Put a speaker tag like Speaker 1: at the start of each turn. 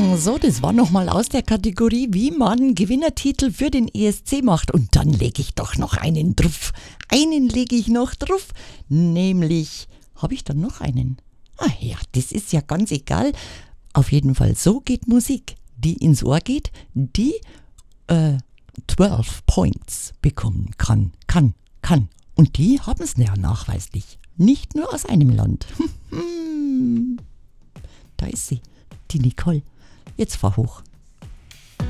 Speaker 1: So, das war nochmal aus der Kategorie, wie man Gewinnertitel für den ESC macht. Und dann lege ich doch noch einen drauf. Einen lege ich noch drauf. Nämlich, habe ich dann noch einen? Ah ja, das ist ja ganz egal. Auf jeden Fall, so geht Musik, die ins Ohr geht, die 12 Points bekommen kann. Und die haben es ja nachweislich. Nicht nur aus einem Land. Da ist sie, die Nicole. Jetzt fahr hoch.